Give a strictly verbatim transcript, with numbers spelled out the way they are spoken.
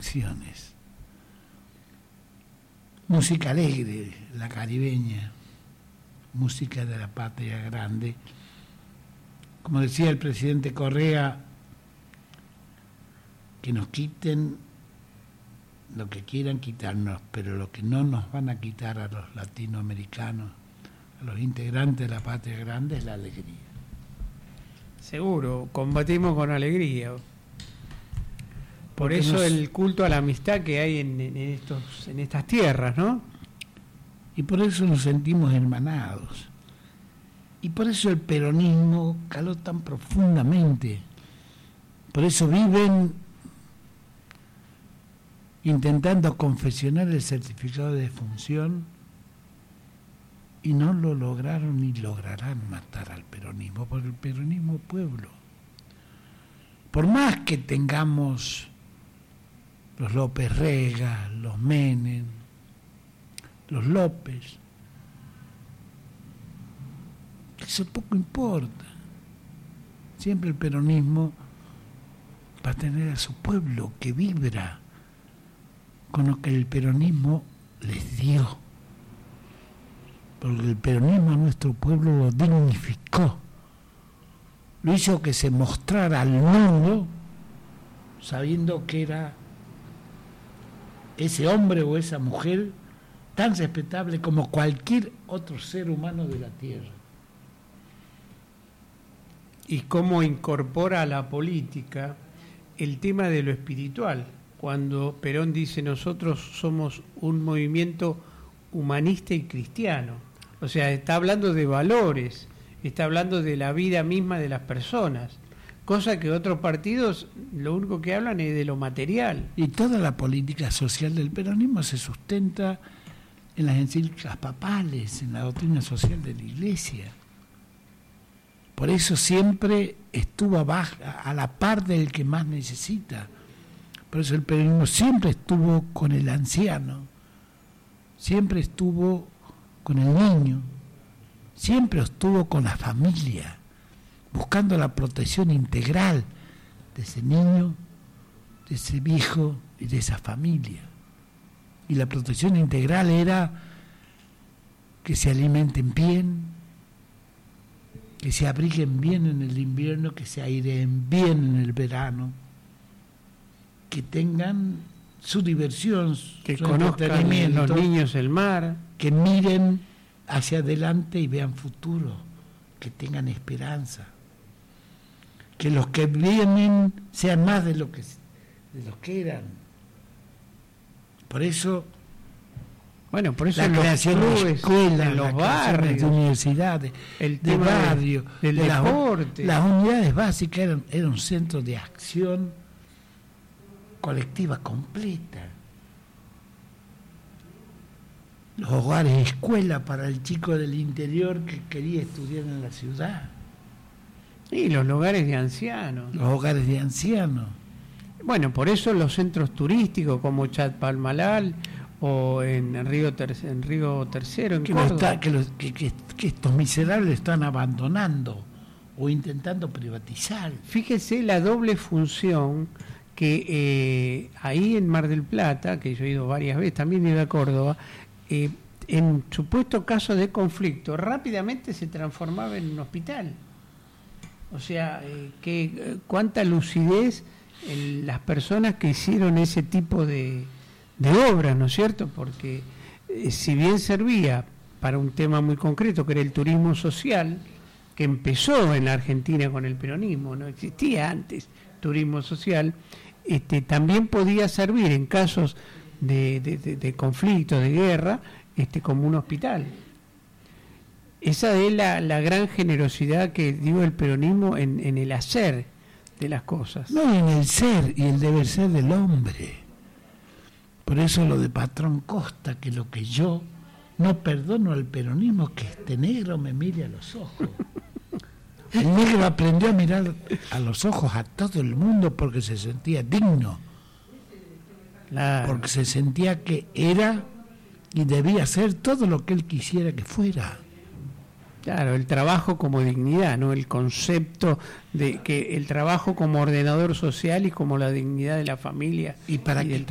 canciones. Música alegre, la caribeña, música de la patria grande. Como decía el presidente Correa, que nos quiten lo que quieran quitarnos, pero lo que no nos van a quitar a los latinoamericanos, a los integrantes de la patria grande, es la alegría. Seguro, combatimos con alegría. Por Porque eso nos... el culto a la amistad que hay en, en, estos, en estas tierras, ¿no? Y por eso nos sentimos hermanados. Y por eso el peronismo caló tan profundamente. Por eso viven intentando confeccionar el certificado de defunción y no lo lograron ni lograrán matar al peronismo, porque el peronismo es pueblo. Por más que tengamos los López Rega, los Menem, los López, eso poco importa. Siempre el peronismo va a tener a su pueblo que vibra con lo que el peronismo les dio. Porque el peronismo a nuestro pueblo lo dignificó. Lo hizo que se mostrara al mundo sabiendo que era ese hombre o esa mujer tan respetable como cualquier otro ser humano de la tierra. Y cómo incorpora a la política el tema de lo espiritual. Cuando Perón dice nosotros somos un movimiento humanista y cristiano. O sea, está hablando de valores, está hablando de la vida misma de las personas. Cosa que otros partidos lo único que hablan es de lo material. Y toda la política social del peronismo se sustenta en las encíclicas papales, en la doctrina social de la Iglesia. Por eso siempre estuvo abajo, a la par del que más necesita. Por eso el peronismo siempre estuvo con el anciano, siempre estuvo con el niño, siempre estuvo con la familia, buscando la protección integral de ese niño, de ese viejo y de esa familia. Y la protección integral era que se alimenten bien, que se abriguen bien en el invierno, que se aireen bien en el verano, que tengan su diversión, que su conozcan entretenimiento, los niños el mar, que miren hacia adelante y vean futuro, que tengan esperanza, que los que vienen sean más de lo que de los que eran. Por eso, bueno, por eso la en creación los de clubes, escuelas, en los la barrios, de universidades, el de tema barrio, del de las, deporte. Las unidades básicas eran, eran un centro de acción colectiva completa. Los hogares escuela para el chico del interior que quería estudiar en la ciudad. Y los hogares de ancianos. Los hogares de ancianos. Bueno, por eso los centros turísticos como Chatpalmalal o en Río, Ter- en Río Tercero, en que, Córdoba. está, que, los, que, que, que estos miserables están abandonando o intentando privatizar. Fíjese la doble función que eh, ahí en Mar del Plata, que yo he ido varias veces, también he ido a Córdoba, eh, en supuesto caso de conflicto, rápidamente se transformaba en un hospital. O sea, eh, que eh, cuánta lucidez en las personas que hicieron ese tipo de, de obras, ¿no es cierto? Porque eh, si bien servía para un tema muy concreto, que era el turismo social, que empezó en la Argentina con el peronismo, no existía antes turismo social, este, también podía servir en casos de, de, de, de conflicto, de guerra, este, como un hospital. Esa es la, la gran generosidad que dio el peronismo en, en el hacer de las cosas. No, en el ser y el deber ser del hombre. Por eso lo de Patrón Costa, que lo que yo no perdono al peronismo, que este negro me mire a los ojos. El negro aprendió a mirar a los ojos a todo el mundo porque se sentía digno, Claro. porque se sentía que era y debía ser todo lo que él quisiera que fuera. Claro, el trabajo como dignidad, ¿no? El concepto de que el trabajo como ordenador social y como la dignidad de la familia Y para y que del